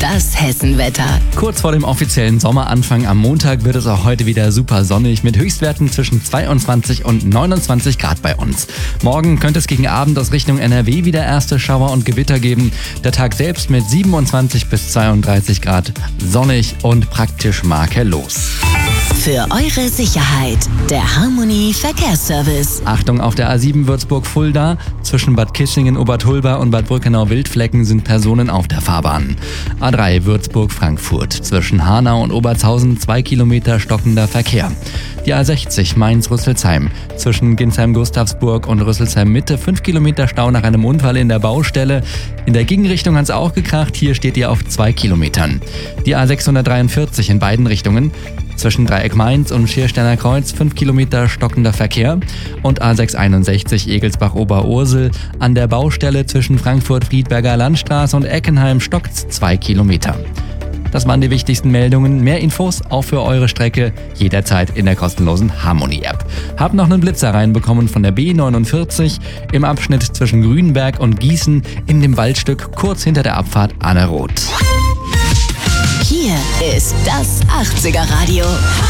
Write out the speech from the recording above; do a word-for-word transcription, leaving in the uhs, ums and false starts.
das Hessenwetter. Kurz vor dem offiziellen Sommeranfang am Montag wird es auch heute wieder super sonnig mit Höchstwerten zwischen zweiundzwanzig und neunundzwanzig Grad bei uns. Morgen könnte es gegen Abend aus Richtung N R W wieder erste Schauer und Gewitter geben. Der Tag selbst mit siebenundzwanzig bis zweiunddreißig Grad sonnig und praktisch makellos. Für eure Sicherheit, der Harmony Verkehrsservice. Achtung auf der A sieben Würzburg-Fulda. Zwischen Bad Kissingen, Obertulba und Bad Brückenau-Wildflecken sind Personen auf der Fahrbahn. A drei Würzburg-Frankfurt. Zwischen Hanau und Obertshausen zwei Kilometer stockender Verkehr. Die A sechzig Mainz-Rüsselsheim. Zwischen Ginsheim-Gustavsburg und Rüsselsheim-Mitte fünf Kilometer Stau nach einem Unfall in der Baustelle. In der Gegenrichtung hat es auch gekracht. Hier steht ihr auf zwei Kilometern. Die A sechshundertdreiundvierzig in beiden Richtungen. Zwischen Dreieck Mainz und Schiersteiner Kreuz fünf Kilometer stockender Verkehr und A sechshunderteinundsechzig Egelsbach-Oberursel an der Baustelle zwischen Frankfurt-Friedberger Landstraße und Eckenheim stockt zwei Kilometer. Das waren die wichtigsten Meldungen. Mehr Infos auch für eure Strecke jederzeit in der kostenlosen Harmony-App. Hab noch einen Blitzer reinbekommen von der B neunundvierzig im Abschnitt zwischen Grünberg und Gießen in dem Waldstück kurz hinter der Abfahrt Anneroth. Hier ist das achtziger Radio.